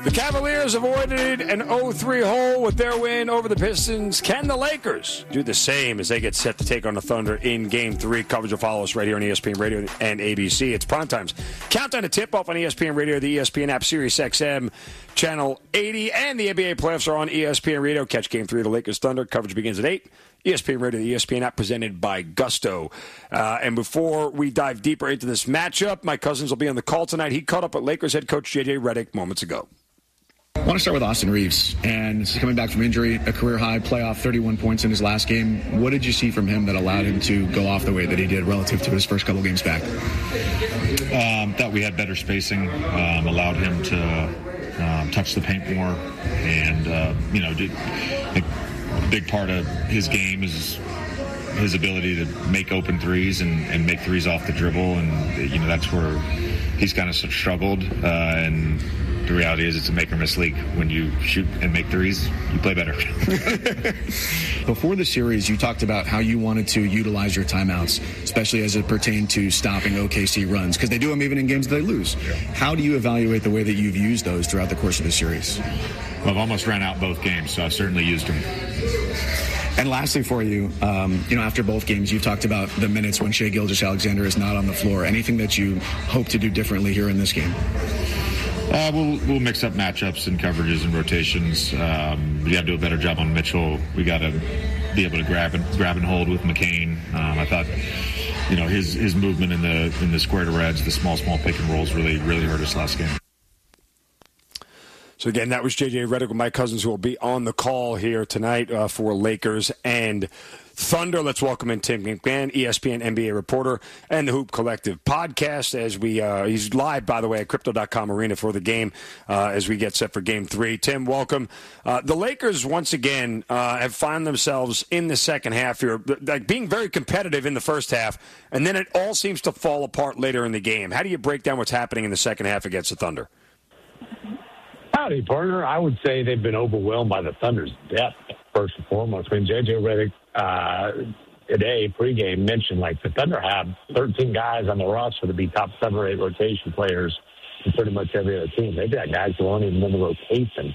The Cavaliers avoided an 0-3 hole with their win over the Pistons. Can the Lakers do the same as they get set to take on the Thunder in Game 3? Coverage will follow us right here on ESPN Radio and ABC. It's Primetime's Countdown to Tip-Off on ESPN Radio, the ESPN app, Sirius XM, Channel 80, and the NBA playoffs are on ESPN Radio. Catch Game 3 of the Lakers Thunder. Coverage begins at 8. ESPN Radio, the ESPN app, presented by Gusto. And before we dive deeper into this matchup, my cousins will be on the call tonight. He caught up with Lakers head coach J.J. Redick moments ago. I want to start with Austin Reeves, and this is coming back from injury, a career-high playoff, 31 points in his last game. What did you see from him that allowed him to go off the way that he did relative to his first couple games back? Thought we had better spacing, allowed him to touch the paint more, and, a big part of his game is his ability to make open threes and make threes off the dribble, and, that's where he's kind of struggled, and the reality is it's a make-or-miss league. When you shoot and make threes, you play better. Before the series, you talked about how you wanted to utilize your timeouts, especially as it pertained to stopping OKC runs, because they do them even in games that they lose. Yeah. How do you evaluate the way that you've used those throughout the course of the series? Well, I've almost ran out both games, so I've certainly used them. And lastly for you, after both games, you've talked about the minutes when Shai Gilgeous-Alexander is not on the floor. Anything that you hope to do differently here in this game? We'll mix up matchups and coverages and rotations. We got to do a better job on Mitchell. We got to be able to grab and hold with McCain. I thought, his movement in the square to reds, the small pick and rolls really hurt us last game. So again, that was J.J. Redick with my cousins, who will be on the call here tonight for Lakers and Thunder. Let's welcome in Tim McMahon, ESPN NBA reporter and the Hoop Collective podcast. As he's live, by the way, at Crypto.com Arena for the game as we get set for Game 3. Tim, welcome. The Lakers once again have found themselves in the second half here, like being very competitive in the first half, and then it all seems to fall apart later in the game. How do you break down what's happening in the second half against the Thunder? Howdy, partner. I would say they've been overwhelmed by the Thunder's depth, first and foremost. I mean, J.J. Redick today, pregame, mentioned, the Thunder have 13 guys on the roster to be top 7 or 8 rotation players in pretty much every other team. They've got guys who aren't even in the rotation.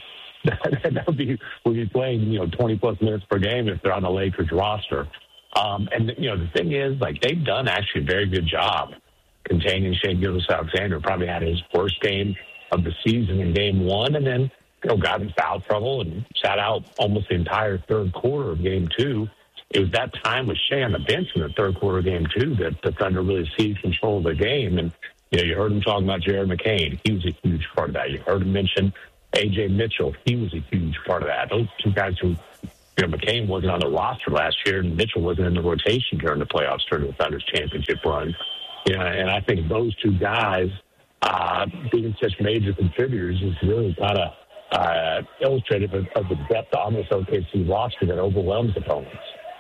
We'll be playing, 20-plus minutes per game if they're on the Lakers roster. The thing is, they've done actually a very good job containing Shai Gilgeous-Alexander. Probably had his worst game of the season in Game 1, and then got in foul trouble and sat out almost the entire third quarter of Game 2. It was that time with Shai on the bench in the third quarter of Game 2 that the Thunder really seized control of the game. And you heard him talking about Jared McCain. He was a huge part of that. You heard him mention A.J. Mitchell. He was a huge part of that. Those two guys who, McCain wasn't on the roster last year, and Mitchell wasn't in the rotation during the playoffs during the Thunder's championship run. And I think those two guys being such major contributors is really kind of illustrative of the depth on this OKC roster that overwhelms opponents.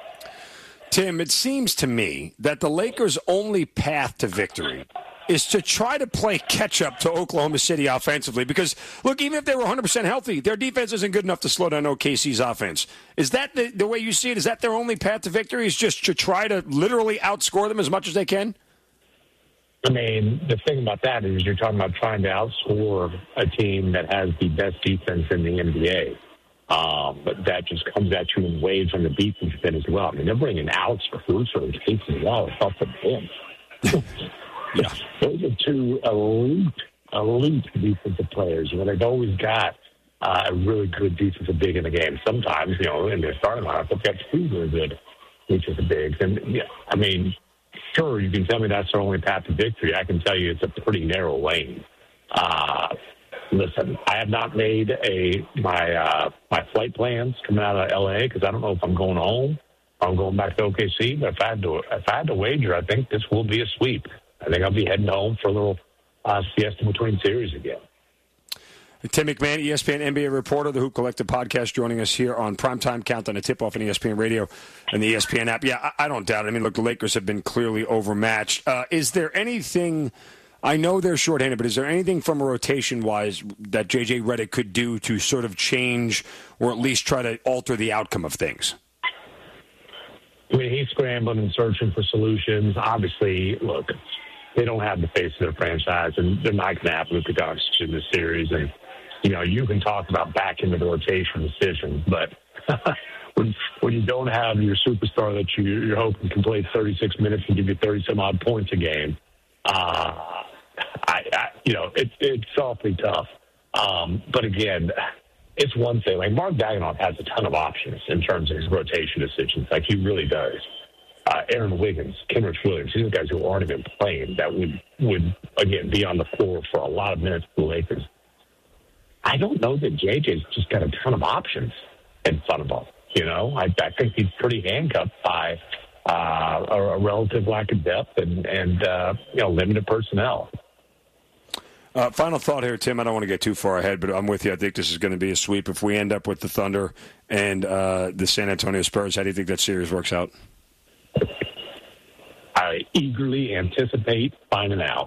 Tim, it seems to me that the Lakers' only path to victory is to try to play catch-up to Oklahoma City offensively. Because, look, even if they were 100% healthy, their defense isn't good enough to slow down OKC's offense. Is that the way you see it? Is that their only path to victory, is just to try to literally outscore them as much as they can? I mean, the thing about that is you're talking about trying to outscore a team that has the best defense in the NBA. But that just comes at you in waves on the defense then as well. I mean, they're bringing Alex Caruso and Casey Wallace off the bench. Yeah. Those are two elite defensive players. They've always got a really good defensive big in the game. Sometimes, in their starting lineup, they've got two really good defensive bigs. And, sure, you can tell me that's their only path to victory. I can tell you it's a pretty narrow lane. Listen, I have not made my flight plans coming out of L.A. because I don't know if I'm going home or I'm going back to OKC. But if I had to wager, I think this will be a sweep. I think I'll be heading home for a little siesta between series again. Tim McMahon, ESPN NBA reporter, the Hoop Collective podcast, joining us here on Primetime Countdown to Tip-Off on ESPN Radio and the ESPN app. Yeah, I don't doubt it. I mean, look, the Lakers have been clearly overmatched. Is there anything, I know they're shorthanded, but is there anything from a rotation-wise that J.J. Redick could do to sort of change or at least try to alter the outcome of things? I mean, he's scrambling and searching for solutions. Obviously, look, they don't have the face of their franchise, and they're not going to have Luka Doncic in this series. And you can talk about back into the rotation decisions, but when you don't have your superstar that you're hoping can play 36 minutes and give you 30-some-odd points a game, it's awfully tough. But again, it's one thing. Like Mark Daigneault has a ton of options in terms of his rotation decisions. Like he really does. Aaron Wiggins, Kenrich Williams, these are guys who aren't even playing that would again be on the floor for a lot of minutes for the Lakers. I don't know that JJ's just got a ton of options in front of him. I think he's pretty handcuffed by a relative lack of depth and limited personnel. Final thought here, Tim. I don't want to get too far ahead, but I'm with you. I think this is going to be a sweep. If we end up with the Thunder and the San Antonio Spurs, how do you think that series works out? I eagerly anticipate finding out.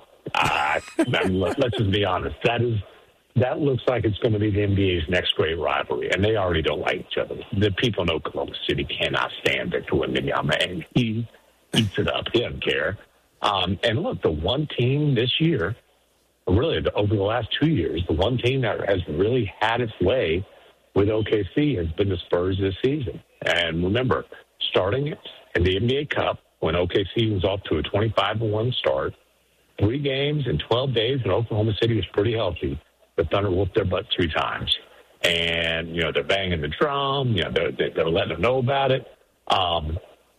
Let's just be honest. That looks like it's going to be the NBA's next great rivalry, and they already don't like each other. The people in Oklahoma City cannot stand Victor Wembanyama, and he eats it up. He doesn't care. And look, the one team this year, really over the last 2 years, the one team that has really had its way with OKC has been the Spurs this season. And remember, starting in the NBA Cup, when OKC was off to a 25-1 start, 3 games in 12 days, and Oklahoma City was pretty healthy. The Thunder whooped their butt 3 times. And, they're banging the drum. They're letting them know about it. I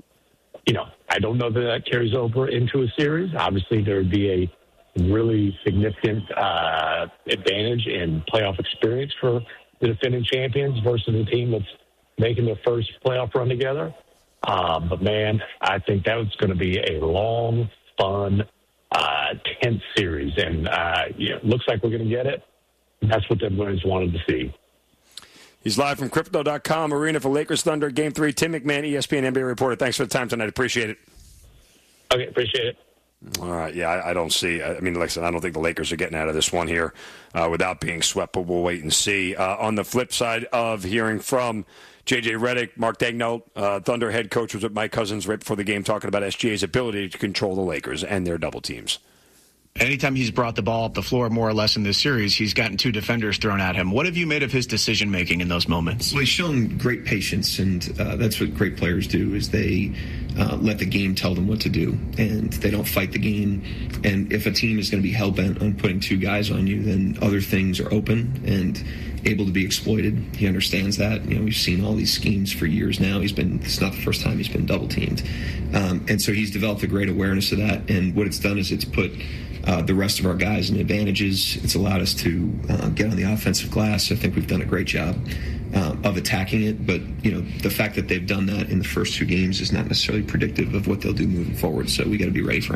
don't know that carries over into a series. Obviously, there would be a really significant advantage in playoff experience for the defending champions versus a team that's making their first playoff run together. But, man, I think that was going to be a long, fun, tense series. And looks like we're going to get it. That's what everybody's wanted to see. He's live from Crypto.com arena for Lakers Thunder Game 3. Tim McMahon, ESPN NBA reporter. Thanks for the time tonight. Appreciate it. Okay, appreciate it. All right, yeah, I don't see. Like I said, I don't think the Lakers are getting out of this one here without being swept, but we'll wait and see. On the flip side of hearing from J.J. Redick, Mark Daigneault, Thunder head coach, was with Mike Cousins right before the game talking about SGA's ability to control the Lakers and their double teams. Anytime he's brought the ball up the floor more or less in this series, he's gotten 2 defenders thrown at him. What have you made of his decision-making in those moments? Well, he's shown great patience, and that's what great players do, is they let the game tell them what to do, and they don't fight the game. And if a team is going to be hell-bent on putting 2 guys on you, then other things are open and able to be exploited. He understands that. We've seen all these schemes for years now. It's not the first time he's been double-teamed. And so he's developed a great awareness of that, and what it's done is it's put the rest of our guys in advantages. It's allowed us to get on the offensive glass. I think we've done a great job of attacking it. But, the fact that they've done that in the first 2 games is not necessarily predictive of what they'll do moving forward. So we got to be ready for it.